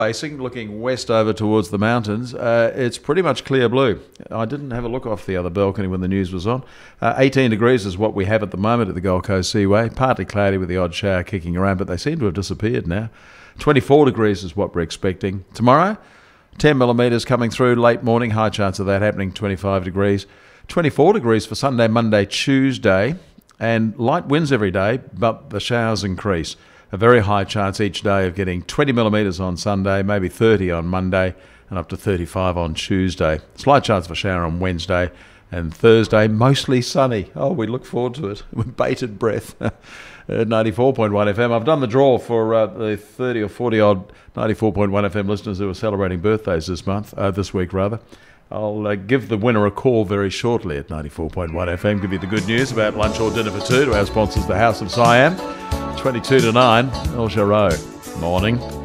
Facing, looking west over towards the mountains, it's pretty much clear blue. I didn't have a look off the other balcony when the news was on. 18 degrees is what we have at the moment at the Gold Coast Seaway. Partly cloudy with the odd shower kicking around, but they seem to have disappeared now. 24 degrees is what we're expecting. Tomorrow, 10 millimetres coming through late morning. High chance of that happening, 25 degrees. 24 degrees for Sunday, Monday, Tuesday. And light winds every day, but the showers increase. A very high chance each day of getting 20 millimetres on Sunday, maybe 30 on Monday, and up to 35 on Tuesday. Slight chance of a shower on Wednesday, and Thursday, mostly sunny. Oh, we look forward to it with bated breath. 94.1 FM. I've done the draw for the 30 or 40 odd 94.1 FM listeners who are celebrating birthdays this week rather. I'll give the winner a call very shortly at 94.1 FM. Give you the good news about lunch or dinner for two to our sponsors, the House of Siam. 22 to 9, El Jarreau. Morning.